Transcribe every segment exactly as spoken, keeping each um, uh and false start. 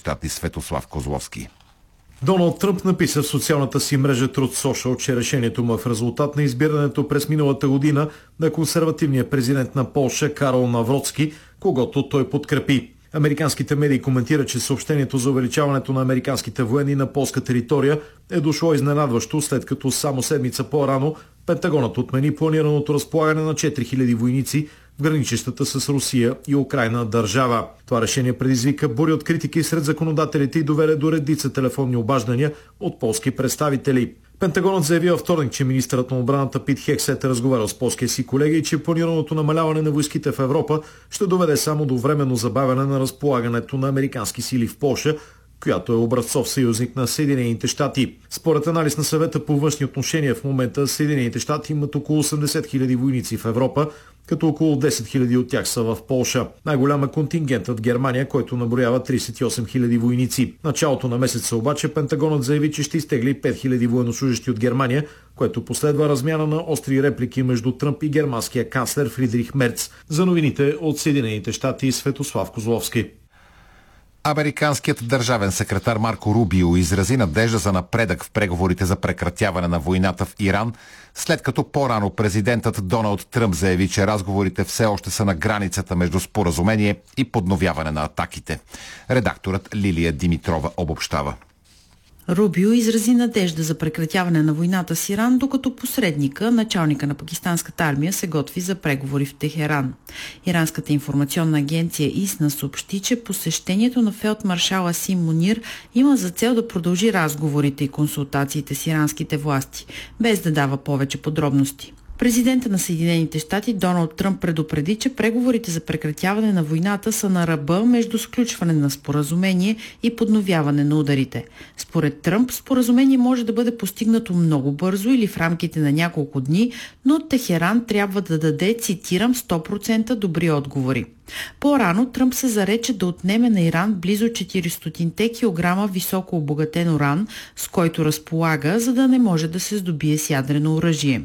щати Светослав Козловски. Доналд Тръмп написа в социалната си мрежа Truth Social, че решението му е в резултат на избирането през миналата година на консервативния президент на Полша Карол Навроцки, когото той подкрепи. Американските медии коментират, че съобщението за увеличаването на американските военни на полска територия е дошло изненадващо, след като само седмица по-рано Пентагонът отмени планираното разполагане на четири хиляди войници в граничещата с Русия и Украйна държава. Това решение предизвика бури от критики сред законодателите и доведе до редица телефонни обаждания от полски представители. Пентагонът заяви във вторник, че министърът на отбраната Пит Хексет е разговарял с полския си колеги и че планираното намаляване на войските в Европа ще доведе само до временно забавяне на разполагането на американски сили в Полша, която е образцов съюзник на Съединените щати. Според анализ на съвета по външни отношения в момента Съединените щати имат около осемдесет хиляди войници в Европа, като около десет хиляди от тях са в Полша. Най-голям е контингентът Германия, който наброява тридесет и осем хиляди войници. Началото на месеца обаче Пентагонът заяви, че ще изтегли пет хиляди военнослужещи от Германия, което последва размяна на остри реплики между Тръмп и германския канцлер Фридрих Мерц. За новините от Съединените щати Светослав Козловски. Американският държавен секретар Марко Рубио изрази надежда за напредък в преговорите за прекратяване на войната в Иран, след като по-рано президентът Доналд Тръмп заяви, че разговорите все още са на границата между споразумение и подновяване на атаките. Редакторът Лилия Димитрова обобщава. Рубио изрази надежда за прекратяване на войната с Иран, докато посредника, началника на пакистанската армия, се готви за преговори в Техеран. Иранската информационна агенция ИСНА съобщи, че посещението на фелдмаршал Асим Мунир има за цел да продължи разговорите и консултациите с иранските власти, без да дава повече подробности. Президентът на Съединените щати Доналд Тръмп предупреди, че преговорите за прекратяване на войната са на ръба между сключване на споразумение и подновяване на ударите. Според Тръмп, споразумение може да бъде постигнато много бързо или в рамките на няколко дни, но Техеран трябва да даде, цитирам, сто процента добри отговори. По-рано Тръмп се зарече да отнеме на Иран близо четиристотин килограма високо обогатен уран, с който разполага, за да не може да се здобие с ядрено оръжие.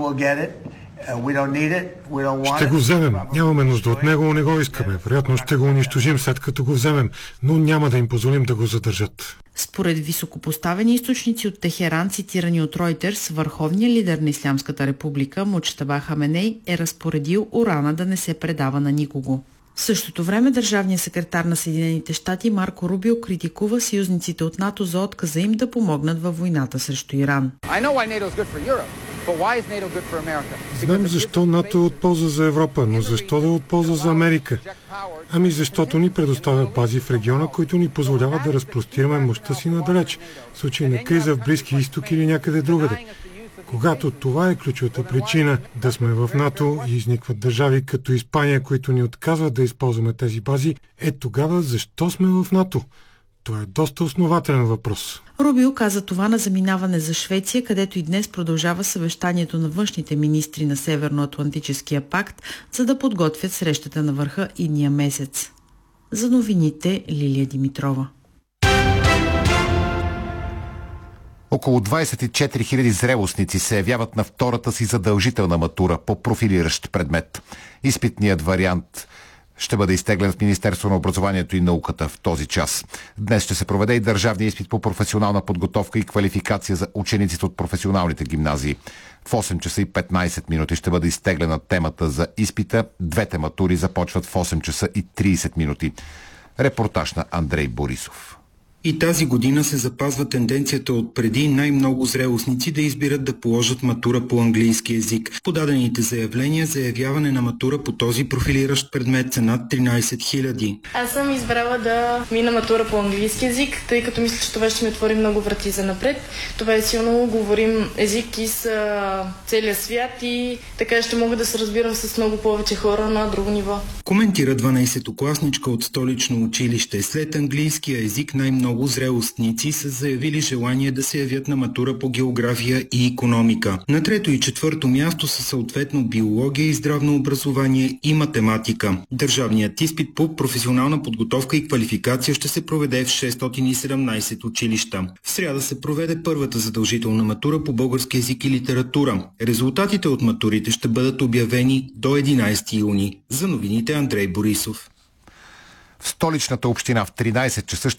Ще го вземем. Нямаме нужда от него, не го искаме. Вероятно ще го унищожим след като го вземем, но няма да им позволим да го задържат. Според високопоставени източници от Техеран, цитирани от Ройтерс, върховният лидер на Ислямската република Муджтаба Хаменей е разпоредил урана да не се предава на никого. В същото време държавният секретар на Съединените щати Марко Рубио критикува съюзниците от НАТО за отказа им да помогнат във войната срещу Иран. Знам защо НАТО е от полза за Европа, но защо да е от полза за Америка? Ами защото ни предоставя бази в региона, които ни позволяват да разпростираме мощта си надалеч, в случай на криза в Близкия изток или някъде другаде. Когато това е ключовата причина да сме в НАТО и изникват държави като Испания, които ни отказват да използваме тези бази, е тогава защо сме в НАТО? Това е доста основателен въпрос. Рубио каза това на заминаване за Швеция, където и днес продължава съвещанието на външните министри на Северноатлантическия пакт, за да подготвят срещата на върха идния месец. За новините Лилия Димитрова. Около двадесет и четири хиляди зрелостници се явяват на втората си задължителна матура по профилиращ предмет. Изпитният вариант ще бъде изтеглен в Министерство на образованието и науката в този час. Днес ще се проведе и държавния изпит по професионална подготовка и квалификация за учениците от професионалните гимназии. В осем часа и петнадесет минути ще бъде изтеглена темата за изпита. Двете матури започват в осем часа и тридесет минути. Репортаж на Андрей Борисов. И тази година се запазва тенденцията от преди най-много зрелостници да избират да положат матура по английски език. Подадените заявления за явяване на матура по този профилиращ предмет са над тринадесет хиляди. Аз съм избрала да мина матура по английски език, тъй като мисля, че това ще ми отвори много врати за напред. Това е силно говорим език из а, целия свят и така ще мога да се разбирам с много повече хора на друго ниво. Коментира дванадесетокласничка от столично училище. След английския език най-много Много зрелостници са заявили желание да се явят на матура по география и икономика. На трето и четвърто място са съответно биология и здравно образование и математика. Държавният изпит по професионална подготовка и квалификация ще се проведе в шестстотин и седемнадесет училища. В сряда се проведе първата задължителна матура по български език и литература. Резултатите от матурите ще бъдат обявени до единадесети юни. За новините Андрей Борисов. В столичната община в тринадесет часа